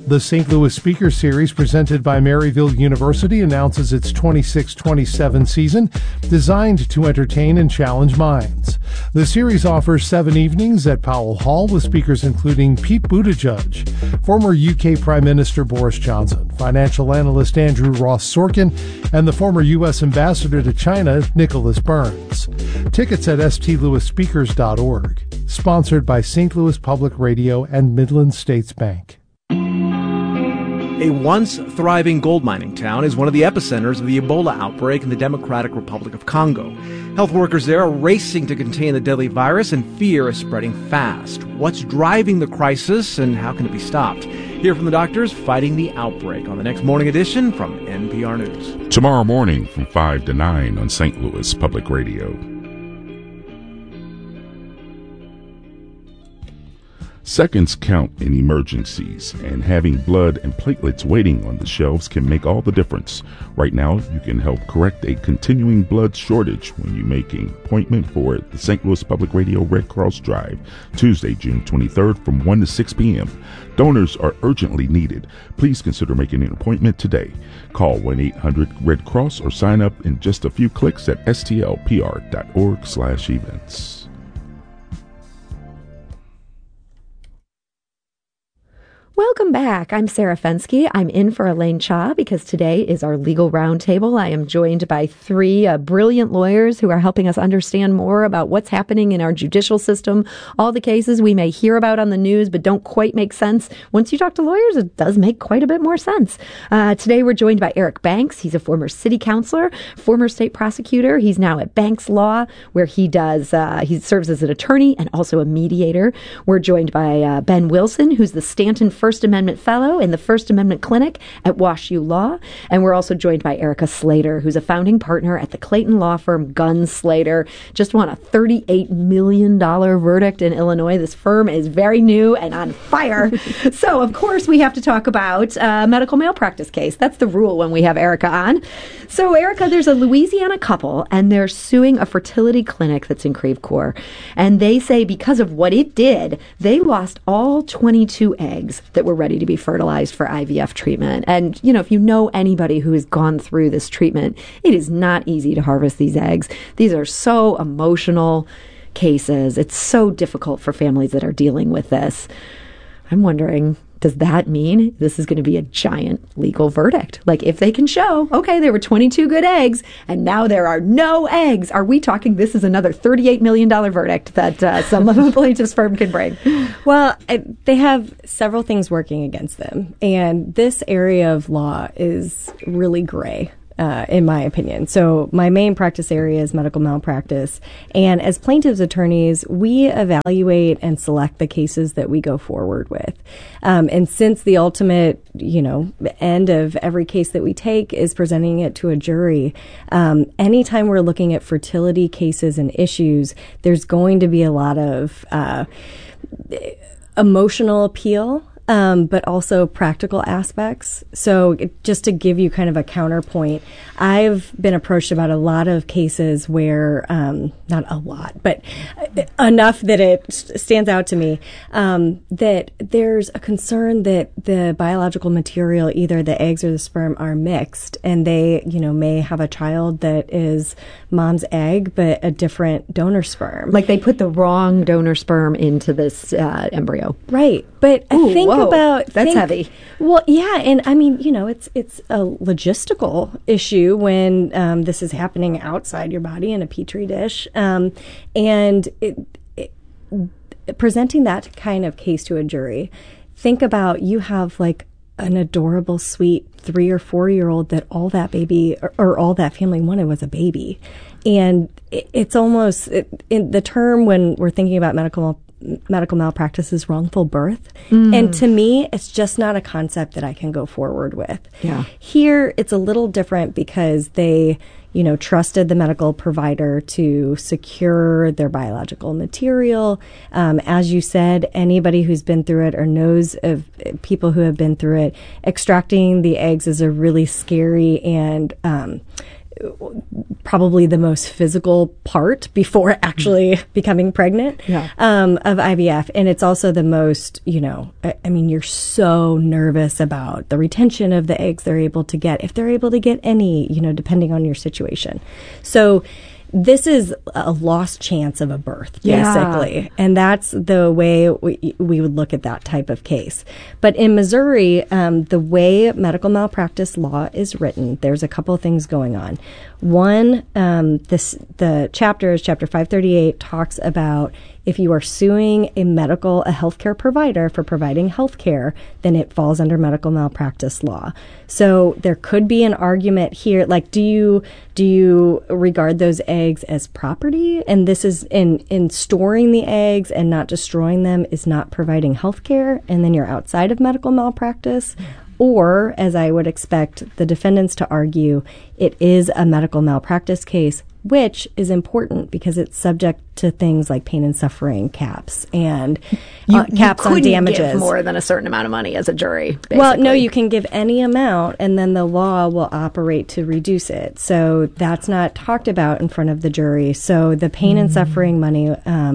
The St. Louis Speaker Series, presented by Maryville University, announces its 26-27 season, designed to entertain and challenge minds. The series offers 7 evenings at Powell Hall with speakers including Pete Buttigieg, former UK Prime Minister Boris Johnson, financial analyst Andrew Ross Sorkin, and the former U.S. Ambassador to China, Nicholas Burns. Tickets at stlouisspeakers.org. Sponsored by St. Louis Public Radio and Midland States Bank. A once thriving gold mining town is one of the epicenters of the Ebola outbreak in the Democratic Republic of Congo. Health workers there are racing to contain the deadly virus, and fear is spreading fast. What's driving the crisis, and how can it be stopped? Hear from the doctors fighting the outbreak on the next Morning Edition from NPR News. Tomorrow morning from 5 to 9 on St. Louis Public Radio. Seconds count in emergencies, and having blood and platelets waiting on the shelves can make all the difference. Right now, you can help correct a continuing blood shortage when you make an appointment for the St. Louis Public Radio Red Cross Drive, Tuesday, June 23rd from 1 to 6 p.m. Donors are urgently needed. Please consider making an appointment today. Call 1-800-RED-CROSS or sign up in just a few clicks at stlpr.org/events. Welcome back. I'm Sarah Fensky. I'm in for Elaine Cha because today is our legal roundtable. I am joined by 3 brilliant lawyers who are helping us understand more about what's happening in our judicial system, all the cases we may hear about on the news but don't quite make sense. Once you talk to lawyers, it does make quite a bit more sense. Today we're joined by Eric Banks. He's a former city councilor, former state prosecutor. He's now at Banks Law, where he serves as an attorney and also a mediator. We're joined by Ben Wilson, who's the Stanton First Amendment Fellow in the First Amendment Clinic at WashU Law. And we're also joined by Erica Slater, who's a founding partner at the Clayton law firm Gunn Slater. Just won a $38 million verdict in Illinois. This firm is very new and on fire. So, of course, we have to talk about a medical malpractice case. That's the rule when we have Erica on. So, Erica, there's a Louisiana couple, and they're suing a fertility clinic that's in Creve Coeur. And they say because of what it did, they lost all 22 eggs that were ready to be fertilized for IVF treatment. And, you know, if you know anybody who has gone through this treatment, it is not easy to harvest these eggs. These are so emotional cases. It's so difficult for families that are dealing with this. I'm wondering, does that mean this is going to be a giant legal verdict? Like, if they can show, okay, there were 22 good eggs, and now there are no eggs, are we talking this is another $38 million verdict that some of the plaintiff's firm can bring? Well, they have several things working against them, and this area of law is really gray. In my opinion. So my main practice area is medical malpractice. And as plaintiff's attorneys, we evaluate and select the cases that we go forward with. And since the ultimate, end of every case that we take is presenting it to a jury, anytime we're looking at fertility cases and issues, there's going to be a lot of emotional appeal. But also practical aspects. So just to give you kind of a counterpoint, I've been approached about a lot of cases where, not a lot, but enough that it stands out to me, that there's a concern that the biological material, either the eggs or the sperm, are mixed, and they, may have a child that is mom's egg, but a different donor sperm. Like they put the wrong donor sperm into this embryo. Right. But That's heavy. Well, yeah, and I mean, it's a logistical issue when this is happening outside your body in a petri dish, and presenting that kind of case to a jury. Think about you have like an adorable, sweet 3 or 4 year old that all that baby or all that family wanted was a baby, and it's almost in the term when we're thinking about medical malpractice is wrongful birth. And to me, it's just not a concept that I can go forward with. Yeah. Here, it's a little different because they, trusted the medical provider to secure their biological material. As you said, anybody who's been through it or knows of people who have been through it, extracting the eggs is a really scary and probably the most physical part before actually becoming pregnant of IVF. And it's also the most, I mean, you're so nervous about the retention of the eggs they're able to get, if they're able to get any, depending on your situation. So this is a lost chance of a birth, basically. Yeah. And that's the way we would look at that type of case. But in Missouri, the way medical malpractice law is written, there's a couple of things going on. One, the chapter 538, talks about if you are suing a healthcare provider for providing healthcare, then it falls under medical malpractice law. So there could be an argument here, like, do you regard those eggs as property? And this is in storing the eggs and not destroying them is not providing healthcare, and then you're outside of medical malpractice. Or, as I would expect the defendants to argue, it is a medical malpractice case, which is important because it's subject to things like pain and suffering caps and caps on damages. You couldn't give more than a certain amount of money as a jury, basically. Well, no, you can give any amount, and then the law will operate to reduce it. So that's not talked about in front of the jury. So the pain and suffering money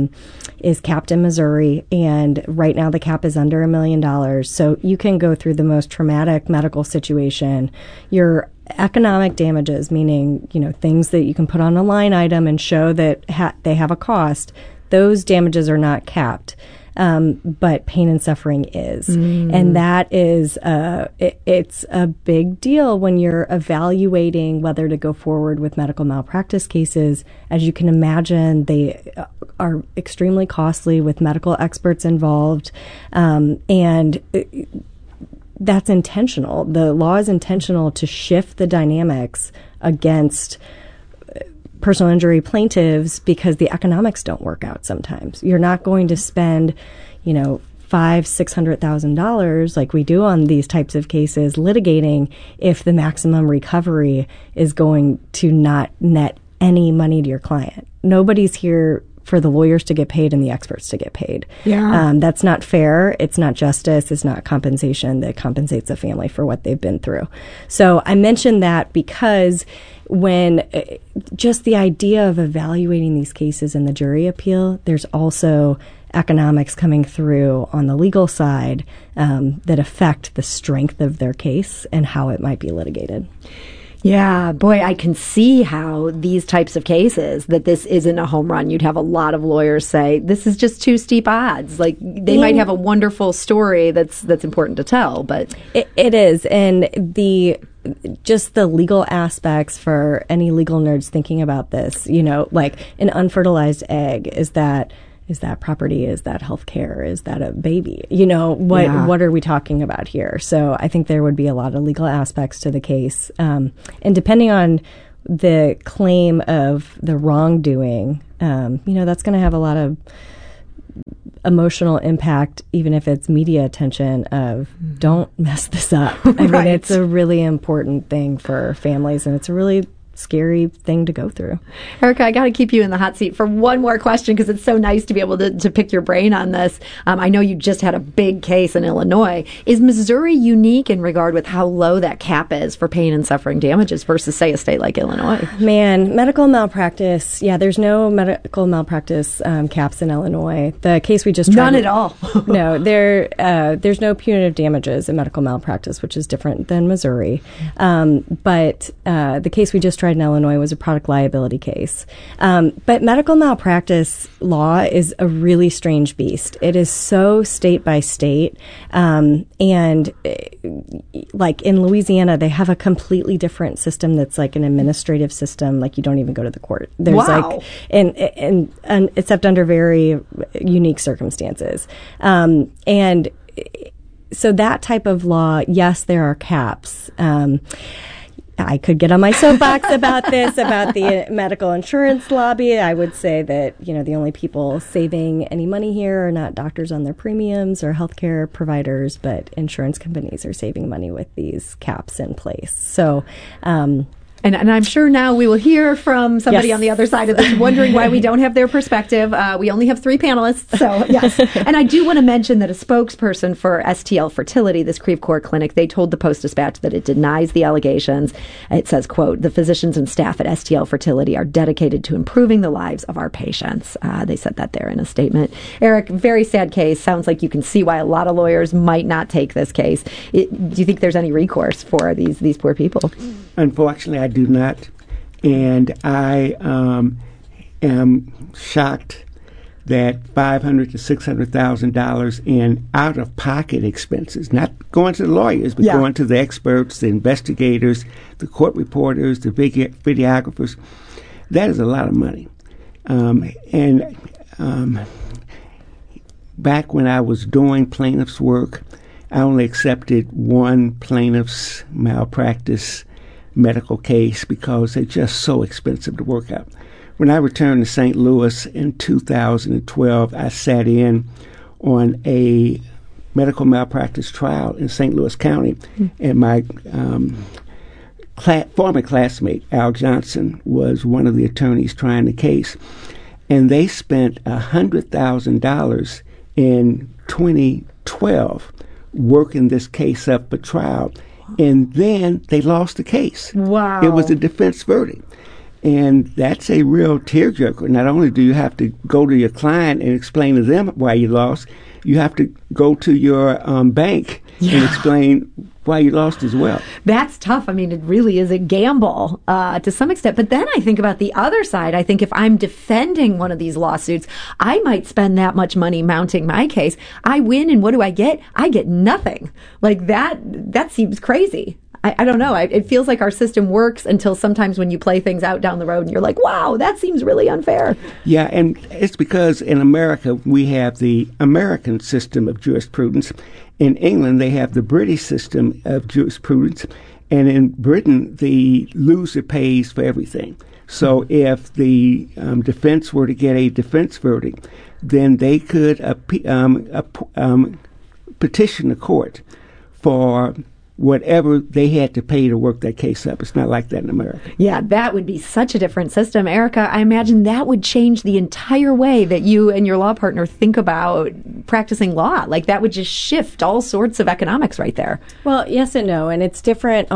is capped in Missouri, and right now the cap is under $1 million. So you can go through the most traumatic medical situation. Your economic damages, meaning, things that you can put on a line item and show that they have a cost, those damages are not capped. But pain and suffering is. And that is, it's a big deal when you're evaluating whether to go forward with medical malpractice cases. As you can imagine, they are extremely costly with medical experts involved. And that's intentional. The law is intentional to shift the dynamics against personal injury plaintiffs because the economics don't work out sometimes. You're not going to spend, $500,000-$600,000 like we do on these types of cases litigating if the maximum recovery is going to not net any money to your client. Nobody's here for the lawyers to get paid and the experts to get paid. Yeah. That's not fair. It's not justice. It's not compensation that compensates a family for what they've been through. So I mentioned that because when just the idea of evaluating these cases in the jury appeal, there's also economics coming through on the legal side that affect the strength of their case and how it might be litigated. Yeah, boy, I can see how these types of cases, that this isn't a home run. You'd have a lot of lawyers say, this is just too steep odds. Like, they might have a wonderful story that's important to tell, but... It is, and just the legal aspects for any legal nerds thinking about this, like an unfertilized egg, is that property? Is that healthcare? Is that a baby? What are we talking about here? So I think there would be a lot of legal aspects to the case. And depending on the claim of the wrongdoing, that's going to have a lot of emotional impact, even if it's media attention of don't mess this up. I mean, it's a really important thing for families, and it's a really scary thing to go through. Erica, I got to keep you in the hot seat for one more question because it's so nice to be able to pick your brain on this. I know you just had a big case in Illinois. Is Missouri unique in regard with how low that cap is for pain and suffering damages versus, say, a state like Illinois? Man, medical malpractice, there's no medical malpractice caps in Illinois. The case we just tried... None at all. No, there's no punitive damages in medical malpractice, which is different than Missouri. But the case we just tried in Illinois was a product liability case. But medical malpractice law is a really strange beast. It is so state by state. And like in Louisiana, they have a completely different system that's like an administrative system. Like you don't even go to the court. There's and except under very unique circumstances. And so that type of law, yes, there are caps. I could get on my soapbox about this, about the medical insurance lobby. I would say that, the only people saving any money here are not doctors on their premiums or healthcare providers, but insurance companies are saving money with these caps in place. So, And I'm sure now we will hear from somebody Yes. on the other side of this wondering why we don't have their perspective. We only have 3 panelists, so yes. And I do want to mention that a spokesperson for STL Fertility, this Creve Coeur clinic, they told the Post-Dispatch that it denies the allegations. It says, quote, "The physicians and staff at STL Fertility are dedicated to improving the lives of our patients." They said that there in a statement. Eric, very sad case. Sounds like you can see why a lot of lawyers might not take this case. Do you think there's any recourse for these poor people? Unfortunately, I do not, and I am shocked that $500,000 to $600,000 in out-of-pocket expenses, not going to the lawyers, but going to the experts, the investigators, the court reporters, the videographers. That is a lot of money. Back when I was doing plaintiff's work, I only accepted one plaintiff's malpractice medical case because they're just so expensive to work out. When I returned to St. Louis in 2012, I sat in on a medical malpractice trial in St. Louis County, and my former classmate, Al Johnson, was one of the attorneys trying the case, and they spent $100,000 in 2012 working this case up for trial. And then they lost the case. Wow. It was a defense verdict. And that's a real tearjerker. Not only do you have to go to your client and explain to them why you lost, you have to go to your bank and explain why you lost as well. That's tough. I mean, it really is a gamble to some extent. But then I think about the other side. I think if I'm defending one of these lawsuits, I might spend that much money mounting my case. I win, and what do I get? I get nothing. Like that seems crazy. I don't know. It feels like our system works until sometimes when you play things out down the road and you're like, wow, that seems really unfair. Yeah, and it's because in America we have the American system of jurisprudence. In England, they have the British system of jurisprudence. And in Britain, the loser pays for everything. So if the defense were to get a defense verdict, then they could petition the court for whatever they had to pay to work that case up. It's not like that in America. Yeah, that would be such a different system. Erica, I imagine that would change the entire way that you and your law partner think about practicing law. Like that would just shift all sorts of economics right there. Well, yes and no. And it's different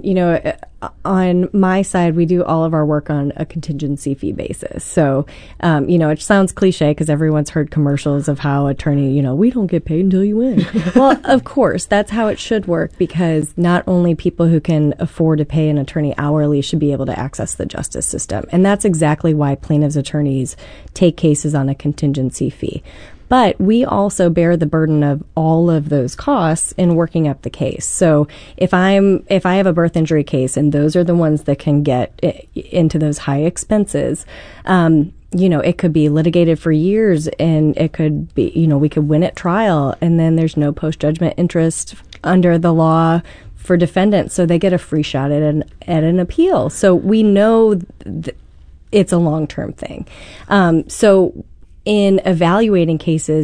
on my side, we do all of our work on a contingency fee basis. So, it sounds cliche because everyone's heard commercials of how attorney, we don't get paid until you win. Well, of course, that's how it should work because not only people who can afford to pay an attorney hourly should be able to access the justice system. And that's exactly why plaintiffs' attorneys take cases on a contingency fee. But we also bear the burden of all of those costs in working up the case. So if I have a birth injury case and those are the ones that can get into those high expenses, it could be litigated for years and it could be, we could win at trial and then there's no post-judgment interest under the law for defendants. So they get a free shot at an appeal. So we know it's a long-term thing. So in evaluating cases,